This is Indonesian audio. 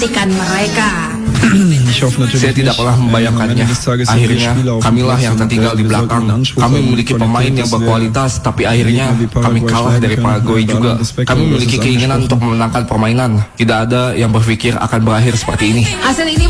mereka. Saya tidak pernah membayangkannya. Akhirnya, kamilah yang tertinggal di belakang. Kami memiliki pemain yang berkualitas, tapi akhirnya kami kalah dari Paraguay juga. Kami memiliki keinginan untuk memenangkan permainan. Tidak ada yang berpikir akan berakhir seperti ini. Hasil ini